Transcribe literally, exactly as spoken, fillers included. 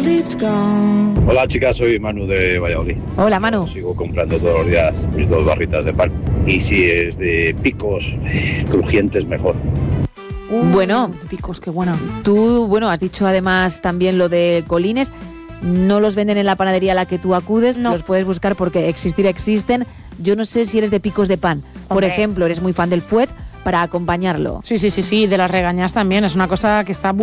Hola chicas, soy Manu de Valladolid. Hola Manu. Yo sigo comprando todos los días mis dos barritas de pan. Y si es de picos crujientes, mejor. Uh, bueno, de picos, qué buena. Tú, bueno, has dicho además también lo de colines. No los venden en la panadería a la que tú acudes, no. Los puedes buscar porque existir existen. Yo no sé si eres de picos de pan. Por Hombre. ejemplo, eres muy fan del fuet para acompañarlo. Sí, sí, sí, sí, de las regañas también. Es una cosa que está